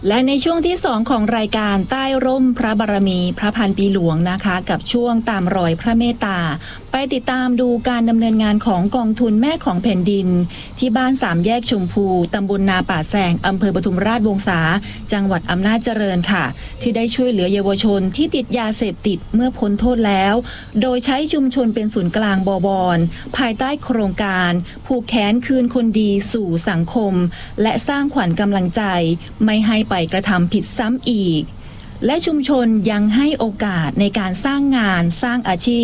และในช่วงที่2ของรายการใต้ร่มพระบารมีพระพันปีหลวงนะคะกับช่วงตามรอยพระเมตตาไปติดตามดูการดำเนินงานของกองทุนแม่ของแผ่นดินที่บ้านสามแยกชมพูตำบลนาป่าแซงอำเภอปทุมราชวงศาจังหวัดอำนาจเจริญค่ะที่ได้ช่วยเหลือเยาวชนที่ติดยาเสพติดเมื่อพ้นโทษแล้วโดยใช้ชุมชนเป็นศูนย์กลางบวรภายใต้โครงการผูกแขนคืนคนดีสู่สังคมและสร้างขวัญกำลังใจไม่ให้ไปกระทำผิดซ้ำอีกและชุมชนยังให้โอกาสในการสร้างงานสร้างอาชีพ